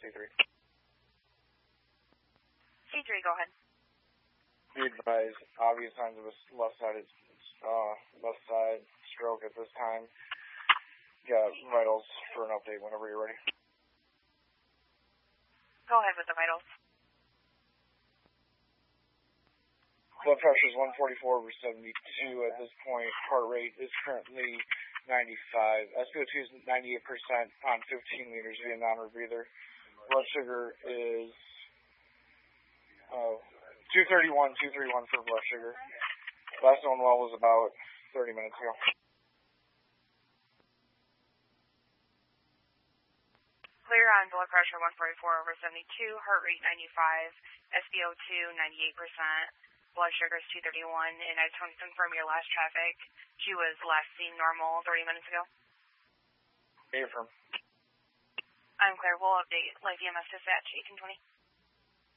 C3. C3, go ahead. Be advised, obvious signs of a left side stroke at this time. Got vitals for an update whenever you're ready. Go ahead with the vitals. Blood pressure is 144/72 at this point. Heart rate is currently 95. SpO2 is 98% on 15 liters via non-rebreather. Blood sugar is 231 for blood sugar. Last known well was about 30 minutes ago. Clear on blood pressure 144/72, heart rate 95, SpO2 98%. Blood sugar is 231, and I just want to confirm your last traffic. She was last seen normal 30 minutes ago. Affirm. I'm clear. We'll update Life EMS dispatch 1820.